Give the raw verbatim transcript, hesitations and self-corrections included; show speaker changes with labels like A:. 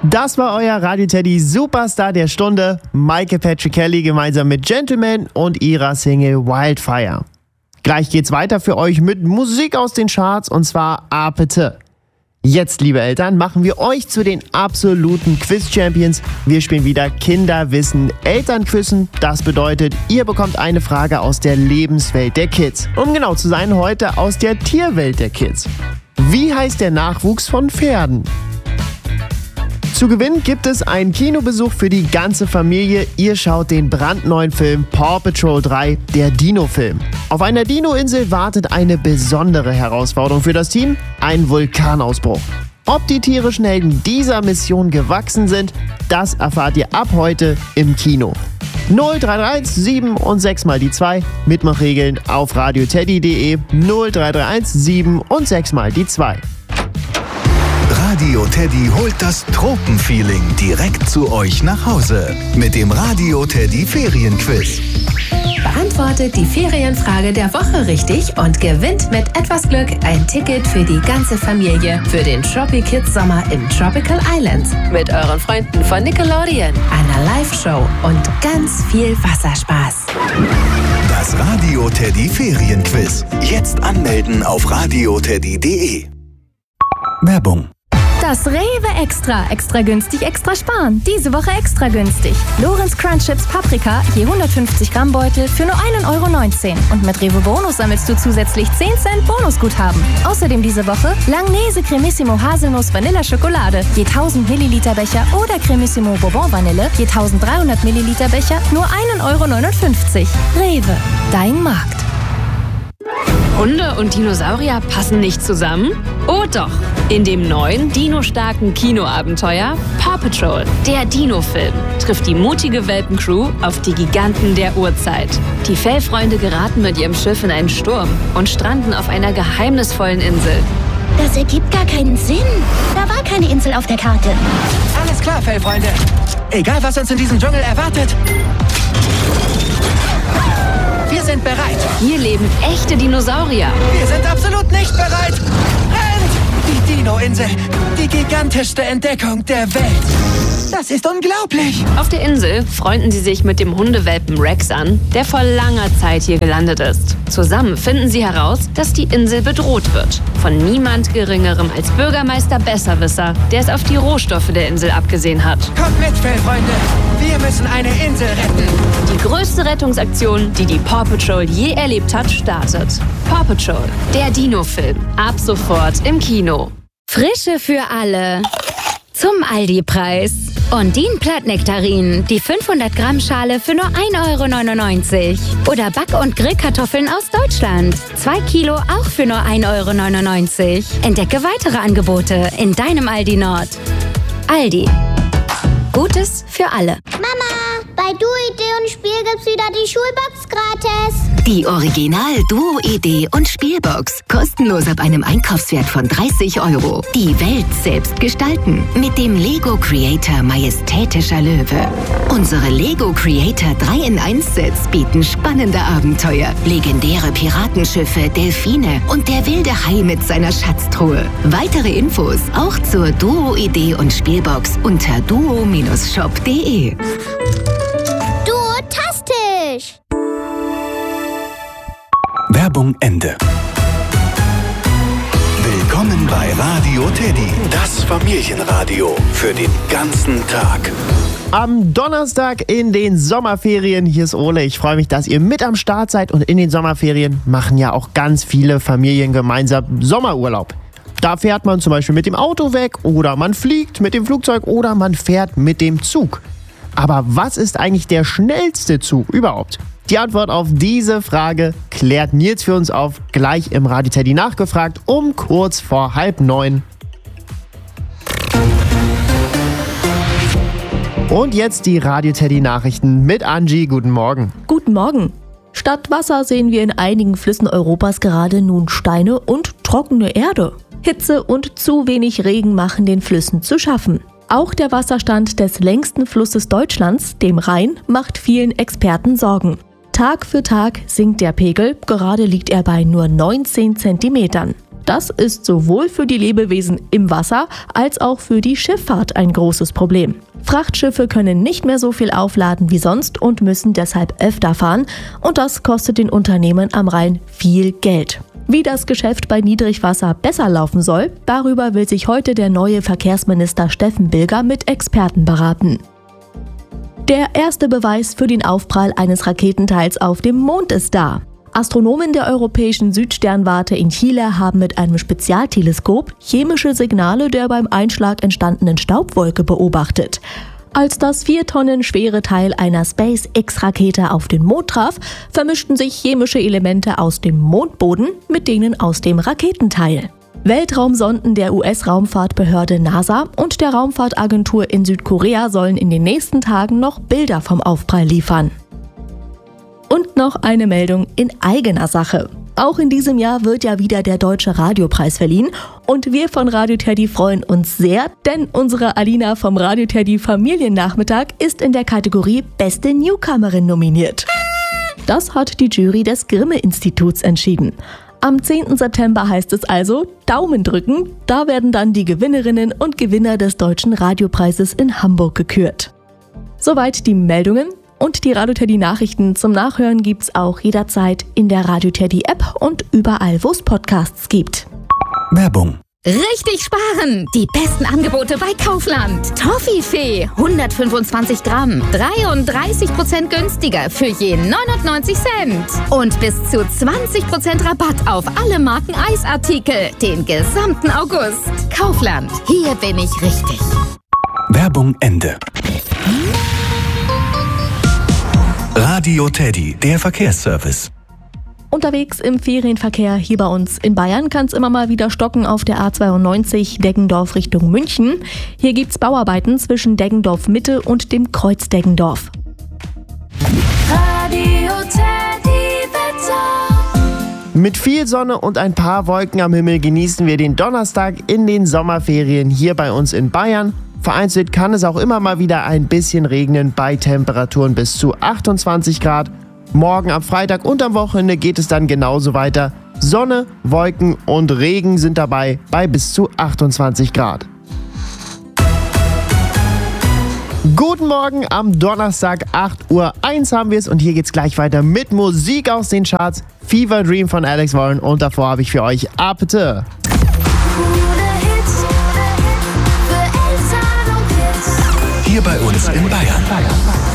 A: Das war euer Radio Teddy Superstar der Stunde, Maike Petricelli gemeinsam mit Gentleman und ihrer Single Wildfire. Gleich geht's weiter für euch mit Musik aus den Charts und zwar Apete. Jetzt, liebe Eltern, machen wir euch zu den absoluten Quiz-Champions. Wir spielen wieder Kinderwissen Elternquissen. Das bedeutet, ihr bekommt eine Frage aus der Lebenswelt der Kids. Um genau zu sein, heute aus der Tierwelt der Kids. Wie heißt der Nachwuchs von Pferden? Zu gewinnen gibt es einen Kinobesuch für die ganze Familie. Ihr schaut den brandneuen Film Paw Patrol drei, der Dino-Film. Auf einer Dino-Insel wartet eine besondere Herausforderung für das Team, ein Vulkanausbruch. Ob die tierischen Helden dieser Mission gewachsen sind, das erfahrt ihr ab heute im Kino. null drei drei eins sieben und sechs mal die zwei, Mitmachregeln auf radioteddy punkt de, null drei drei eins sieben und sechs mal die zwei.
B: Radio Teddy holt das Tropenfeeling direkt zu euch nach Hause mit dem Radio Teddy Ferienquiz.
C: Beantwortet die Ferienfrage der Woche richtig und gewinnt mit etwas Glück ein Ticket für die ganze Familie für den Tropi Kids Sommer im Tropical Islands mit euren Freunden von Nickelodeon, einer Live-Show und ganz viel Wasserspaß.
B: Das Radio Teddy Ferienquiz. Jetzt anmelden auf radioteddy punkt de. Werbung.
D: Das Rewe Extra. Extra günstig, extra sparen. Diese Woche extra günstig. Lorenz Crunch Chips Paprika, je hundertfünfzig Gramm Beutel für nur ein Euro neunzehn. Und mit Rewe Bonus sammelst du zusätzlich zehn Cent Bonusguthaben. Außerdem diese Woche Langnese Cremissimo Haselnuss Vanilla Schokolade, je tausend Milliliter Becher oder Cremissimo Bourbon Vanille, je dreizehnhundert Milliliter Becher, nur ein Euro neunundfünfzig. Rewe, dein Markt.
E: Hunde und Dinosaurier passen nicht zusammen? Oh doch! In dem neuen, dinostarken Kinoabenteuer Paw Patrol, der Dino-Film, trifft die mutige Welpencrew auf die Giganten der Urzeit. Die Fellfreunde geraten mit ihrem Schiff in einen Sturm und stranden auf einer geheimnisvollen Insel.
F: Das ergibt gar keinen Sinn. Da war keine Insel auf der Karte.
G: Alles klar, Fellfreunde. Egal, was uns in diesem Dschungel erwartet. Wir sind bereit.
E: Hier leben echte Dinosaurier.
G: Wir sind absolut nicht bereit. Rennt! Die Dino-Insel. Die gigantischste Entdeckung der Welt. Das ist unglaublich.
E: Auf der Insel freunden sie sich mit dem Hundewelpen Rex an, der vor langer Zeit hier gelandet ist. Zusammen finden sie heraus, dass die Insel bedroht wird. Von niemand Geringerem als Bürgermeister Besserwisser, der es auf die Rohstoffe der Insel abgesehen hat.
G: Kommt mit, Fellfreunde. Wir müssen eine Insel retten.
E: Die größte Rettungsaktion, die die Paw Patrol je erlebt hat, startet. Paw Patrol, der Dino-Film. Ab sofort im Kino.
H: Frische für alle. Zum Aldi-Preis. Ondine Plattnektarinen, die fünfhundert Gramm Schale für nur ein Euro neunundneunzig. Oder Back- und Grillkartoffeln aus Deutschland. zwei Kilo auch für nur ein Euro neunundneunzig. Entdecke weitere Angebote in deinem Aldi Nord. Aldi. Gutes für alle.
F: Mama, bei Duo-Idee und Spiel gibt's wieder die Schulbox gratis.
I: Die Original Duo-Idee und Spielbox. Kostenlos ab einem Einkaufswert von dreißig Euro. Die Welt selbst gestalten. Mit dem Lego Creator Majestätischer Löwe. Unsere Lego Creator drei in eins Sets bieten spannende Abenteuer. Legendäre Piratenschiffe, Delfine und der wilde Hai mit seiner Schatztruhe. Weitere Infos auch zur Duo-Idee und Spielbox unter duo shop punkt de.
F: Duotastisch!
B: Werbung Ende. Willkommen bei Radio Teddy, das Familienradio für den ganzen Tag.
A: Am Donnerstag in den Sommerferien, hier ist Ole, ich freue mich, dass ihr mit am Start seid und in den Sommerferien machen ja auch ganz viele Familien gemeinsam Sommerurlaub. Da fährt man zum Beispiel mit dem Auto weg oder man fliegt mit dem Flugzeug oder man fährt mit dem Zug. Aber was ist eigentlich der schnellste Zug überhaupt? Die Antwort auf diese Frage klärt Nils für uns auf, gleich im Radio Teddy nachgefragt, um kurz vor halb neun. Und jetzt die Radio Teddy Nachrichten mit Angie. Guten Morgen.
J: Guten Morgen. Statt Wasser sehen wir in einigen Flüssen Europas gerade nun Steine und trockene Erde. Hitze und zu wenig Regen machen den Flüssen zu schaffen. Auch der Wasserstand des längsten Flusses Deutschlands, dem Rhein, macht vielen Experten Sorgen. Tag für Tag sinkt der Pegel, gerade liegt er bei nur neunzehn Zentimetern. Das ist sowohl für die Lebewesen im Wasser als auch für die Schifffahrt ein großes Problem. Frachtschiffe können nicht mehr so viel aufladen wie sonst und müssen deshalb öfter fahren. Und das kostet den Unternehmen am Rhein viel Geld. Wie das Geschäft bei Niedrigwasser besser laufen soll, darüber will sich heute der neue Verkehrsminister Steffen Bilger mit Experten beraten. Der erste Beweis für den Aufprall eines Raketenteils auf dem Mond ist da. Astronomen der Europäischen Südsternwarte in Chile haben mit einem Spezialteleskop chemische Signale der beim Einschlag entstandenen Staubwolke beobachtet. Als das vier Tonnen schwere Teil einer SpaceX-Rakete auf den Mond traf, vermischten sich chemische Elemente aus dem Mondboden mit denen aus dem Raketenteil. Weltraumsonden der U S-Raumfahrtbehörde NASA und der Raumfahrtagentur in Südkorea sollen in den nächsten Tagen noch Bilder vom Aufprall liefern. Und noch eine Meldung in eigener Sache. Auch in diesem Jahr wird ja wieder der Deutsche Radiopreis verliehen und wir von Radio Teddy freuen uns sehr, denn unsere Alina vom Radio Teddy Familiennachmittag ist in der Kategorie Beste Newcomerin nominiert. Das hat die Jury des Grimme-Instituts entschieden. Am zehnten September heißt es also Daumen drücken, da werden dann die Gewinnerinnen und Gewinner des Deutschen Radiopreises in Hamburg gekürt. Soweit die Meldungen. Und die Radio Teddy Nachrichten zum Nachhören gibt's auch jederzeit in der Radio Teddy App und überall, wo es Podcasts gibt.
B: Werbung.
H: Richtig sparen! Die besten Angebote bei Kaufland. Toffifee hundertfünfundzwanzig Gramm, dreiunddreißig Prozent günstiger für je neunundneunzig Cent. Und bis zu zwanzig Prozent Rabatt auf alle Marken Eisartikel den gesamten August. Kaufland, hier bin ich richtig.
B: Werbung Ende. Radio Teddy, der Verkehrsservice.
J: Unterwegs im Ferienverkehr hier bei uns in Bayern kann es immer mal wieder stocken auf der A zweiundneunzig Deggendorf Richtung München. Hier gibt's Bauarbeiten zwischen Deggendorf Mitte und dem Kreuz Deggendorf.
C: Radio Teddy Wetter.
A: Mit viel Sonne und ein paar Wolken am Himmel genießen wir den Donnerstag in den Sommerferien hier bei uns in Bayern. Vereinzelt kann es auch immer mal wieder ein bisschen regnen bei Temperaturen bis zu achtundzwanzig Grad. Morgen am Freitag und am Wochenende geht es dann genauso weiter. Sonne, Wolken und Regen sind dabei bei bis zu achtundzwanzig Grad. Guten Morgen am Donnerstag, acht Uhr eins haben wir es und hier geht's gleich weiter mit Musik aus den Charts. Fever Dream von Alex Warren und davor habe ich für euch Apte.
B: Hier bei uns in Bayern.